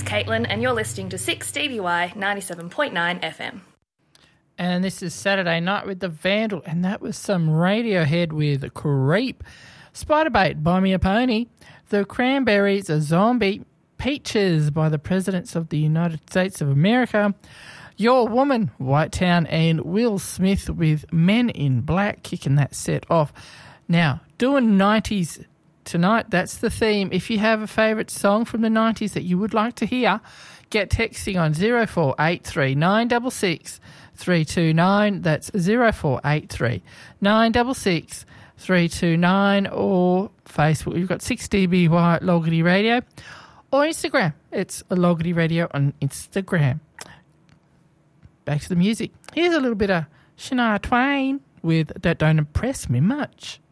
Caitlin, and you're listening to 6DBY 97.9 FM. And this is Saturday Night with the Vandal, and that was some Radiohead with Creep. Spiderbait, Buy Me a Pony. The Cranberries, A Zombie. Peaches by the Presidents of the United States of America. Your Woman, White Town, and Will Smith with Men in Black, kicking that set off. Now, doing 90s tonight, that's the theme. If you have a favourite song from the 90s that you would like to hear, get texting on 0483 966 329. That's 0483 966 329, or Facebook. You've got 6DBY Logarty Radio, or Instagram. It's Logarty Radio on Instagram. Back to the music. Here's a little bit of Shania Twain with That Don't Impress Me Much.